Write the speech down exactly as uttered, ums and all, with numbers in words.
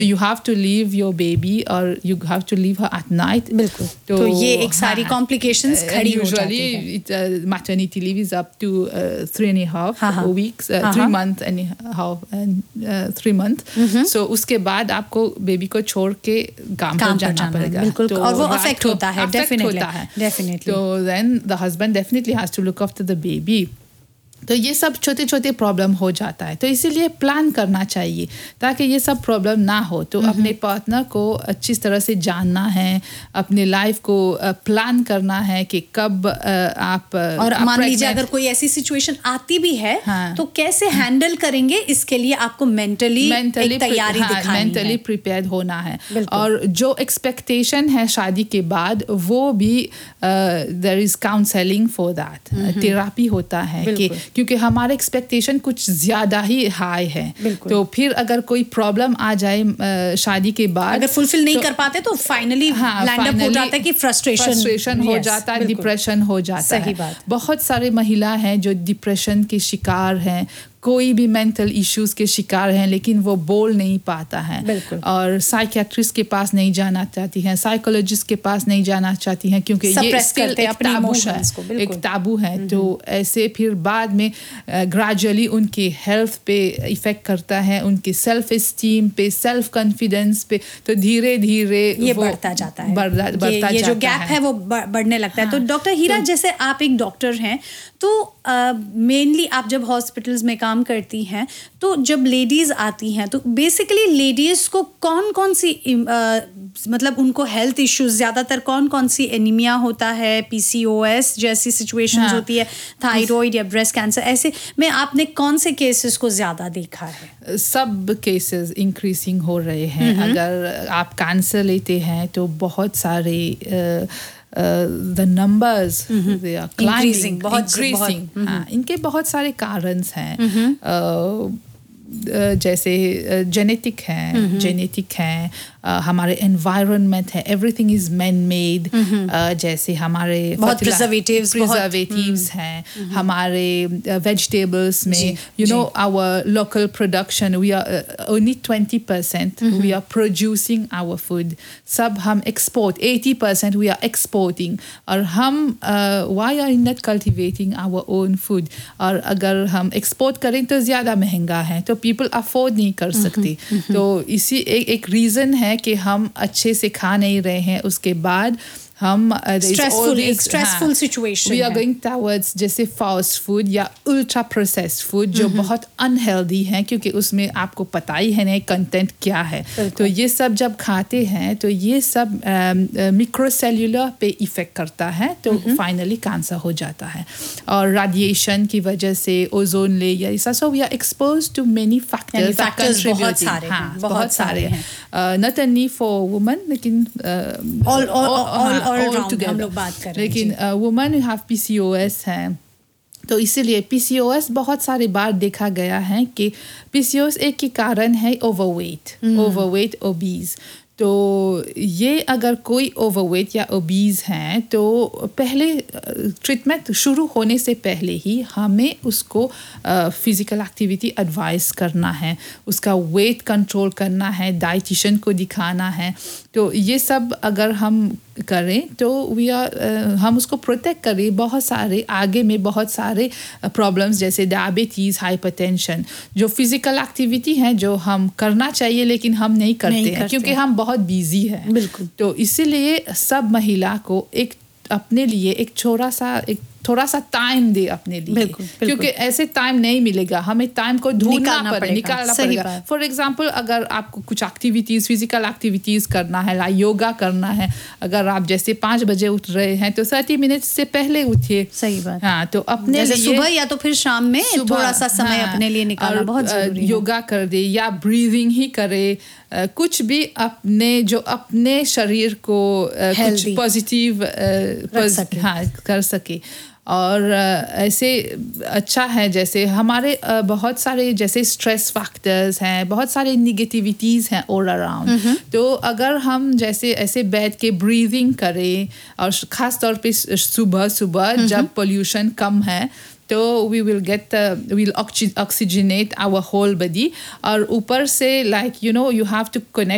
you have to leave your baby or you have to leave her at night. بالکل تو یہ ایک ساری complications کھڑی ہو جاتی ہیں. Usually uh, maternity leave is up to uh, three and a half uh-huh. weeks, uh, uh-huh. three months and a half and uh, three months. Mm-hmm. So اس کے بعد آپ کو بیبی کو چھوڑ کے کام پر جانا پڑے گا. بالکل اور وہ افیکٹ ہوتا ہے definitely. So then the husband definitely has to look after the baby. تو یہ سب چھوٹے چھوٹے پرابلم ہو جاتا ہے. تو اسی لیے پلان کرنا چاہیے تاکہ یہ سب پرابلم نہ ہو. تو اپنے پارٹنر کو اچھی طرح سے جاننا ہے, اپنے لائف کو پلان کرنا ہے کہ کب آپ, اور مان لیجیے اگر کوئی ایسی سچویشن آتی بھی ہے تو کیسے ہینڈل کریں گے, اس کے لیے آپ کو مینٹلی تیاری دکھانی ہے, مینٹلی پریپیئرڈ ہونا ہے. اور جو ایکسپیکٹیشن ہے شادی کے بعد وہ بھی دیر is counselling for that, therapy ہوتا ہے کہ کیونکہ ہمارے ایکسپیکٹیشن کچھ زیادہ ہی ہائی ہے. تو پھر اگر کوئی پرابلم آ جائے شادی کے بعد, اگر فلفل نہیں کر پاتے تو فائنلی لینڈ اپ ہو جاتا ہے کہ فرسٹریشن ہو جاتا ہے, ڈپریشن ہو جاتا ہے. بہت سارے مہیلا ہیں جو ڈپریشن کے شکار ہیں, کوئی بھی مینٹل ایشوز کے شکار ہیں لیکن وہ بول نہیں پاتا ہے, اور سائیکیٹرسٹ کے پاس نہیں جانا چاہتی ہیں, سائیکولوجسٹ کے پاس نہیں جانا چاہتی ہیں کیونکہ یہ اسٹل ایک تابو ہے, ایک تابو ہے. تو ایسے پھر بعد میں گریجولی ان کی ہیلتھ پہ افیکٹ کرتا ہے, ان کی سیلف اسٹیم پہ, سیلف کانفیڈینس پہ. تو دھیرے دھیرے یہ بڑھتا جاتا ہے, یہ جو گیپ ہے وہ بڑھنے لگتا ہے. تو ڈاکٹر ہیرا, جیسے آپ ایک ڈاکٹر ہیں تو مینلی آپ جب ہاسپٹلز میں کام کرتی ہیں تو جب لیڈیز آتی ہیں تو بیسیکلی لیڈیز کو کون کون سی مطلب ان کو ہیلتھ ایشوز زیادہ تر کون کون سی انیمیا ہوتا ہے, پی سی او ایس جیسی سچویشنز ہوتی ہے, تھائرائڈ یا بریسٹ کینسر, ایسے میں آپ نے کون سے کیسز کو زیادہ دیکھا ہے؟ سب کیسز انکریزنگ ہو رہے ہیں. اگر آپ کینسر لیتے ہیں تو بہت سارے the numbers mm-hmm. they are climbing, increasing, increasing. ہاں, ان کے بہت سارے کارنز ہیں. mm-hmm. uh, جیسے جینیٹک ہیں, جینیٹک ہیں, ہمارے انوائرمنٹ ہے, every thing is man made. جیسے ہمارے پریزرویٹیوز ہیں ہمارے ویجیٹیبلس میں, you know our local production, we are only twenty percent we are producing our food. سب ہم export, eighty percent we are exporting. اور ہم why are not cultivating our own food. اور اگر ہم ایکسپورٹ کریں تو زیادہ مہنگا ہے, تو پیپل افورڈ نہیں کر سکتے. تو اسی ایک ریزن ہے کہ ہم اچھے سے کھا نہیں رہے ہیں. اس کے بعد ہم stressful situation we are going ٹاورڈس جیسے فاسٹ فوڈ یا الٹرا پروسیسڈ فوڈ جو بہت انہیلدی ہیں, کیونکہ اس میں آپ کو پتہ ہی ہے نہیں کنٹینٹ کیا ہے. تو یہ سب جب کھاتے ہیں تو یہ سب میکرو سیلولر پہ افیکٹ کرتا ہے, تو فائنلی کینسر ہو جاتا ہے. اور ریڈیشن کی وجہ سے اوزون لیئر ایسا, سو we are expose to many factors, بہت سارے ہیں, ناٹ اونلی فار وومن لیکن لیکن women have P C O S ہیں. تو اسی لیے پی سی او ایس بہت سارے بار دیکھا گیا ہے کہ پی سی او ایس ایک ہی کارن ہے over weight, over weight obese. تو یہ اگر کوئی اوور ویٹ یا اوبیز ہیں تو پہلے ٹریٹمنٹ شروع ہونے سے پہلے ہی ہمیں اس کو فزیکل ایکٹیویٹی ایڈوائز کرنا ہے, اس کا ویٹ کنٹرول کرنا ہے, ڈائٹیشین کو دکھانا ہے. تو یہ سب اگر ہم کریں تو وی آر ہم اس کو پروٹیکٹ کریں. بہت سارے آگے میں بہت سارے پرابلمس جیسے ڈائبٹیز, ہائپر ٹینشن, جو فزیکل ایکٹیویٹی ہیں جو ہم کرنا چاہیے لیکن ہم نہیں کرتے ہیں کیونکہ ہم بہت بیزی ہیں. بالکل. تو اسی لیے سب مہیلا کو ایک اپنے لیے ایک چھوٹا سا ایک تھوڑا سا ٹائم دے اپنے لیے, کیونکہ ایسے ٹائم نہیں ملے گا, ہمیں ٹائم کو ڈھونڈنا پڑے, نکالنا پڑے گا. فار ایگزامپل اگر آپ کو کچھ ایکٹیویٹیز, فزیکل ایکٹیویٹیز کرنا ہے, لائک یوگا کرنا ہے, اگر آپ جیسے پانچ بجے اٹھ رہے ہیں تو تھرٹی منٹ سے پہلے اٹھیے. صحیح بات. ہاں, تو اپنے لیے صبح یا تو پھر شام میں تھوڑا سا سمے اپنے لیے نکالنا بہت ضروری ہے. یوگا کر دے یا بریدنگ ہی کرے, کچھ بھی اپنے جو اپنے شریر کو کچھ پازیٹیو ہاں کر سکے. اور ایسے اچھا ہے جیسے ہمارے بہت سارے جیسے اسٹریس فیکٹرز ہیں, بہت سارے نگیٹیویٹیز ہیں آل اراؤنڈ. تو اگر ہم جیسے ایسے بیٹھ کے بریدنگ کریں, اور خاص طور پہ صبح صبح جب پولوشن کم ہے تو وی will get well oxygenate our whole body. اور اوپر سے like you know you have to connect